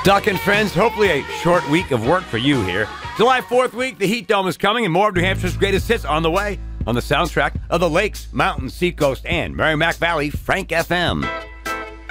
Duck and friends, hopefully a short week of work for you here. July 4th week, the Heat Dome is coming, and more of New Hampshire's greatest hits on the way on the soundtrack of the Lakes, Mountains, Seacoast, and Merrimack Valley Frank FM.